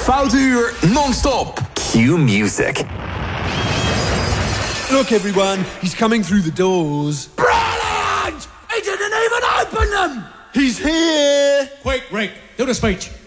Foute uur non-stop. Q Music. Look, everyone, he's coming through the doors. Brilliant! He didn't even open them! He's here! Quick, Rick, do the speech.